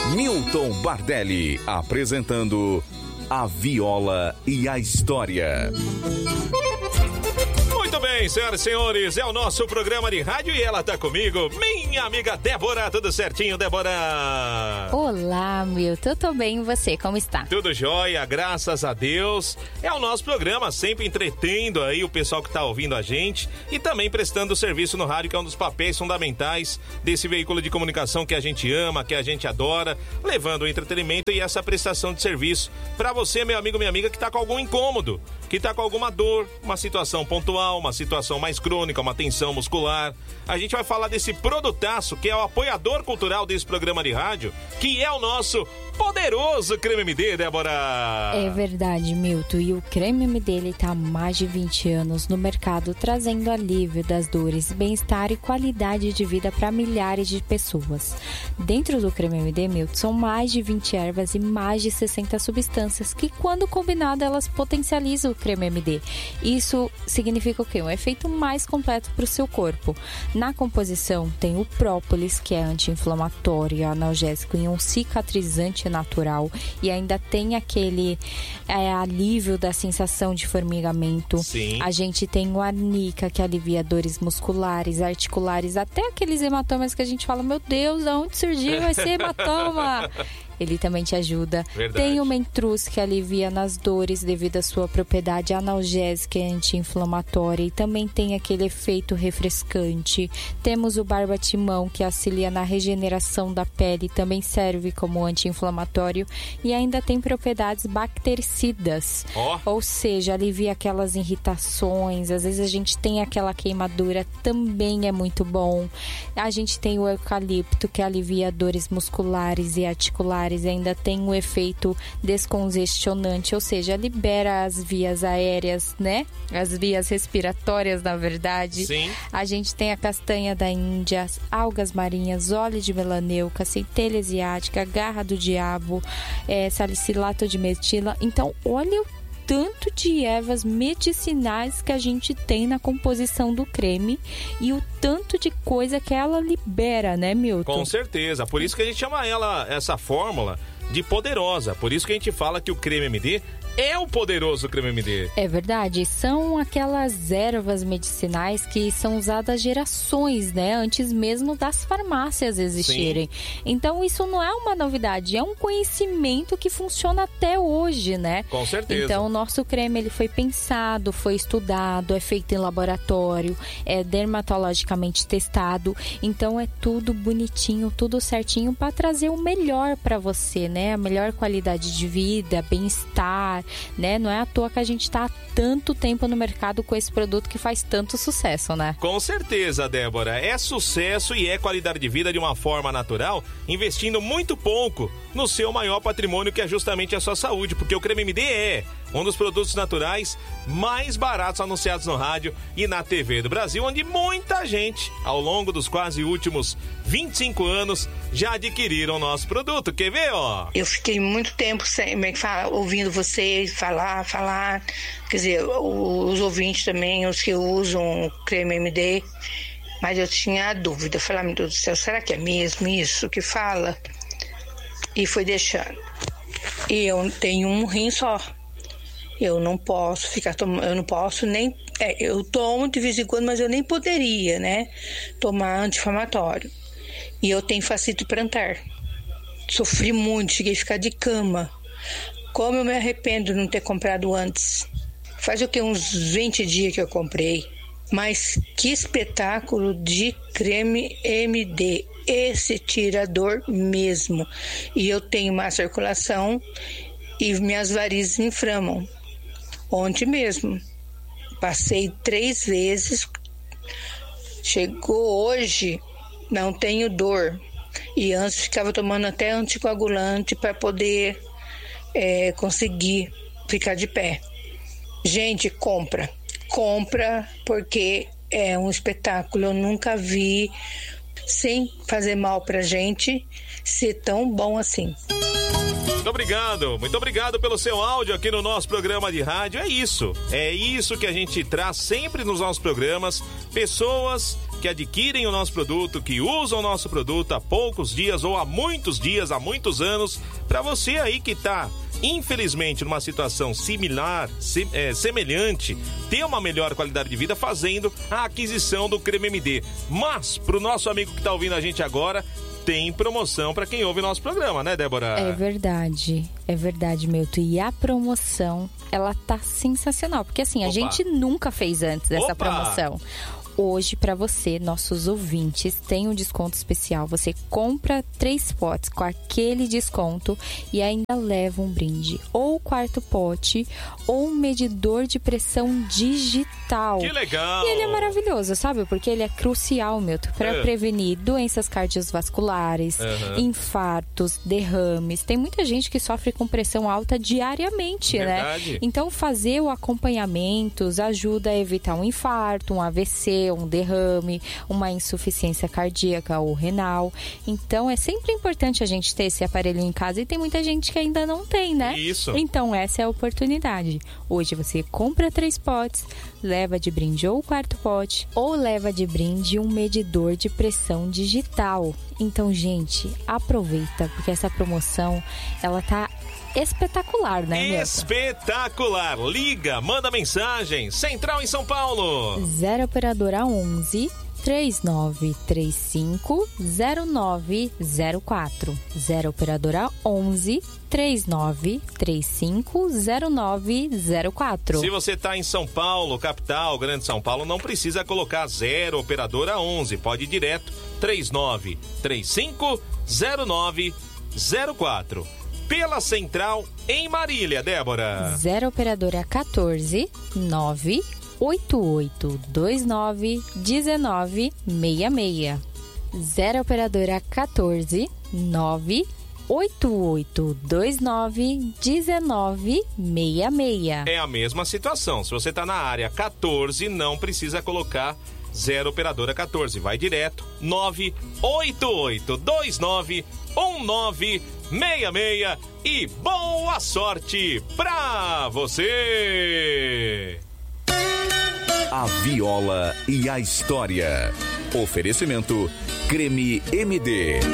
Milton Bardelli apresentando A Viola e a História. Muito bem, senhoras e senhores, é o nosso programa de rádio e ela tá comigo, minha amiga Débora. Tudo certinho, Débora? Olá, Milton, tô bem, e você, como está? Tudo jóia, graças a Deus. É o nosso programa, sempre entretendo aí o pessoal que tá ouvindo a gente e também prestando serviço no rádio, que é um dos papéis fundamentais desse veículo de comunicação que a gente ama, que a gente adora, levando o entretenimento e essa prestação de serviço pra você, meu amigo, minha amiga, que tá com algum incômodo, que tá com alguma dor, uma situação pontual, uma situação mais crônica, uma tensão muscular. A gente vai falar desse produtaço que é o apoiador cultural desse programa de rádio, que é o nosso poderoso Creme MD, Débora. É verdade, Milton. E o Creme MD, ele tá há mais de 20 anos no mercado, trazendo alívio das dores, bem-estar e qualidade de vida para milhares de pessoas. Dentro do Creme MD, Milton, são mais de 20 ervas e mais de 60 substâncias que, quando combinadas, elas potencializam o Creme MD. Isso significa o quê? Um efeito mais completo para o seu corpo. Na composição tem o própolis, que é anti-inflamatório, analgésico e um cicatrizante natural, e ainda tem aquele alívio da sensação de formigamento. Sim. A gente tem o arnica, que alivia dores musculares, articulares, até aqueles hematomas que a gente fala, meu Deus, de onde surgiu esse hematoma? Ele também te ajuda. Verdade. Tem o mentruz, que alivia nas dores devido à sua propriedade analgésica e anti-inflamatória, e também tem aquele efeito refrescante. Temos o barbatimão, que auxilia na regeneração da pele, também serve como anti-inflamatório e ainda tem propriedades bactericidas. Ou seja, alivia aquelas irritações, às vezes a gente tem aquela queimadura, também é muito bom. A gente tem o eucalipto, que alivia dores musculares e articulares, e ainda tem um efeito descongestionante, ou seja, libera as vias aéreas, né? As vias respiratórias, na verdade. Sim. A gente tem a castanha da Índia, algas marinhas, óleo de melaneuca, centelha asiática, garra do diabo, salicilato de metila. Então, olha o tanto de ervas medicinais que a gente tem na composição do creme e o tanto de coisa que ela libera, né, Milton? Com certeza, por isso que a gente chama essa fórmula de poderosa, por isso que a gente fala que o Creme MD é o poderoso Creme MD. É verdade, são aquelas ervas medicinais que são usadas gerações, né? Antes mesmo das farmácias existirem. Sim. Então isso não é uma novidade, é um conhecimento que funciona até hoje, né? Com certeza. Então o nosso creme, ele foi pensado, foi estudado, é feito em laboratório, é dermatologicamente testado. Então é tudo bonitinho, tudo certinho para trazer o melhor para você, né? A melhor qualidade de vida, bem-estar, né? Não é à toa que a gente está há tanto tempo no mercado com esse produto que faz tanto sucesso, né? Com certeza, Débora. É sucesso e é qualidade de vida de uma forma natural, investindo muito pouco no seu maior patrimônio, que é justamente a sua saúde, porque o Creme MD é um dos produtos naturais mais baratos anunciados no rádio e na TV do Brasil, onde muita gente, ao longo dos quase últimos 25 anos, já adquiriram o nosso produto. Quer ver, ó? Eu fiquei muito tempo ouvindo vocês falar, quer dizer, os ouvintes também, os que usam o Creme MD, mas eu tinha a dúvida, eu falei, meu Deus do céu, será que é mesmo isso que fala? E fui deixando. E eu tenho um rim só. Eu não posso ficar tomando, eu não posso nem... eu tomo de vez em quando, mas eu nem poderia, né? Tomar anti-inflamatório. E eu tenho fascite plantar. Sofri muito, cheguei a ficar de cama. Como eu me arrependo de não ter comprado antes. Faz o que? Uns 20 dias que eu comprei. Mas que espetáculo de Creme MD. Esse tirador mesmo. E eu tenho má circulação e minhas varizes me inflamam. Ontem mesmo. Passei 3 vezes. Chegou hoje, não tenho dor. E antes ficava tomando até anticoagulante para poder conseguir ficar de pé. Gente, compra porque é um espetáculo. Eu nunca vi, sem fazer mal pra gente, ser tão bom assim. Muito obrigado pelo seu áudio aqui no nosso programa de rádio. É isso que a gente traz sempre nos nossos programas, pessoas que adquirem o nosso produto, que usam o nosso produto há poucos dias ou há muitos anos, para você aí que tá, infelizmente, numa situação similar, semelhante, ter uma melhor qualidade de vida fazendo a aquisição do Creme MD. Mas, pro nosso amigo que tá ouvindo a gente agora, tem promoção para quem ouve o nosso programa, né, Débora? É verdade, Milton. E a promoção, ela tá sensacional, porque assim, a gente nunca fez antes dessa promoção. Hoje, para você, nossos ouvintes, tem um desconto especial. Você compra 3 potes com aquele desconto e ainda leva um brinde. Ou o quarto pote, ou um medidor de pressão digital. Que legal! E ele é maravilhoso, sabe? Porque ele é crucial, Milton, para prevenir doenças cardiovasculares, infartos, derrames. Tem muita gente que sofre com pressão alta diariamente, Verdade. né? Então, fazer o acompanhamento ajuda a evitar um infarto, um AVC, um derrame, uma insuficiência cardíaca ou renal. Então, é sempre importante a gente ter esse aparelho em casa e tem muita gente que ainda não tem, né? Isso. Então, essa é a oportunidade. Hoje você compra 3 potes, leva de brinde ou o quarto pote, ou leva de brinde um medidor de pressão digital. Então, gente, aproveita, porque essa promoção, ela tá espetacular, né, Milton? Espetacular! Liga, manda mensagem. Central em São Paulo. 0 operadora 11 3935 0904. 0 operadora 11 3935 0904. Se você tá em São Paulo, capital, Grande São Paulo, não precisa colocar 0 operadora 11, pode ir direto 3935 0904. Pela Central em Marília, Débora. 0 operadora 14 98829 1966. 0 operadora 14 98829 1966. É a mesma situação. Se você tá na área 14, não precisa colocar 0 operadora 14. Vai direto 98829 1966 e boa sorte pra você! A Viola e a História. Oferecimento Creme MD.